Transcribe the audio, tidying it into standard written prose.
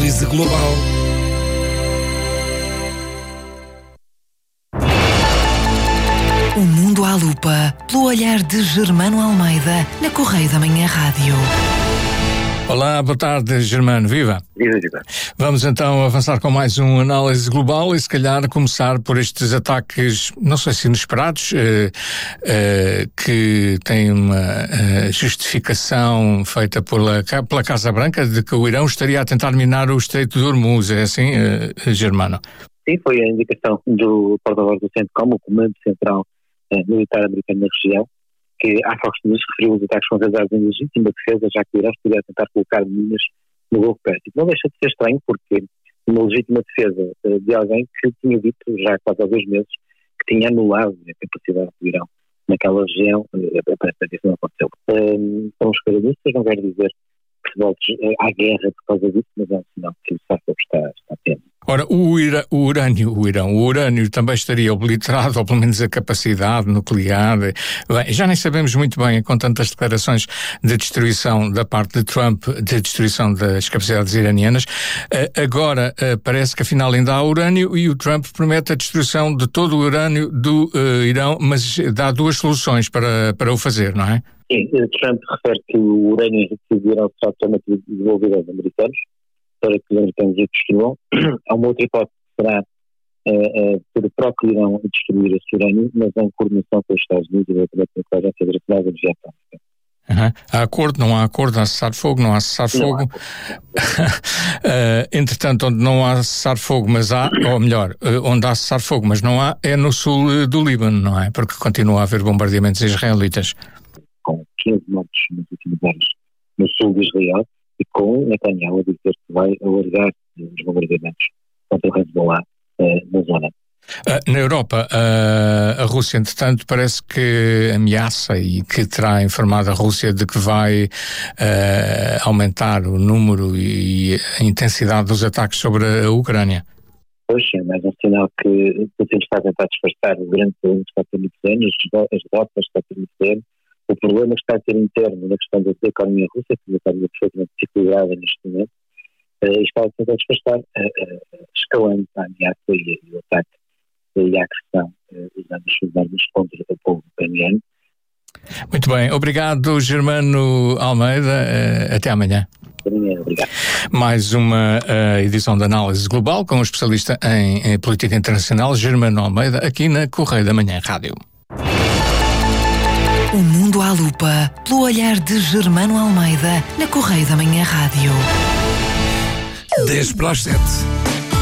Análise Global. O Mundo à Lupa, pelo olhar de Germano Almeida, na Correio da Manhã Rádio. Olá, boa tarde, Germano. Viva! Viva. Vamos então avançar com mais um Análise Global e se calhar começar por estes ataques, não sei se inesperados, que têm uma justificação feita pela Casa Branca de que o Irão estaria a tentar minar o Estreito de Hormuz. É assim, Germano? Sim, foi a indicação do porta-voz do CENTCOM, o Comando Central Militar Americano na região, que há Fox News referiu os ataques considerados em legítima defesa, já que o Irão estaria a tentar colocar minas no Golfo Pérsico. Não deixa de ser estranho, porque uma legítima defesa de alguém que tinha dito já há quase há 2 meses que tinha anulado a capacidade do Irão naquela região, parece que isso não aconteceu. São extremistas, não quero dizer que se volte à guerra por causa disso, mas é um sinal que o Sáfio está tendo. Ora, o urânio também estaria obliterado, ou pelo menos a capacidade nuclear. Bem, já nem sabemos muito bem, com tantas declarações de destruição da parte de Trump, de destruição das capacidades iranianas. Agora parece que afinal ainda há urânio e o Trump promete a destruição de todo o urânio do Irão, mas dá 2 soluções para o fazer, não é? Sim, Trump refere que o urânio enriquecido do Irão será totalmente devolvido aos americanos, para que os americanos o destruam. Há uma outra hipótese que será ter o próprio Irão destruir esse urânio, mas em coordenação com os Estados Unidos e com a Agência Internacional de Energia Atômica. Há acordo, não há acordo, há cessar-fogo, não há cessar-fogo. Entretanto, onde não há cessar-fogo, mas há, ou melhor, onde há cessar-fogo, mas não há, é no sul do Líbano, não é? Porque continua a haver bombardeamentos israelitas. Com 15 mortos nas últimas horas no sul de Israel, e com Netanyahu a dizer que vai alargar os bombardeamentos contra o Hezbollah na zona. Na Europa, a Rússia, entretanto, parece que ameaça e que terá informado a Rússia de que vai aumentar o número e a intensidade dos ataques sobre a Ucrânia. Pois é, mais um sinal que Putin está a tentar disfarçar o grande problema que está a ter muito anos, as derrotas que está a ter muito anos. O problema que está a ter interno na questão da economia russa, que é uma economia perfeitamente desequilibrada neste momento, está a tentar disfarçar, escalando a ameaça e o ataque e a agressão usando as suas armas contra o povo ucraniano. Muito bem, obrigado Germano Almeida, até amanhã. Obrigado. Mais uma edição de Análise Global com o especialista em política internacional Germano Almeida, aqui na Correio da Manhã Rádio. O Mundo à Lupa, pelo olhar de Germano Almeida, na Correio da Manhã Rádio. 10 para as 7.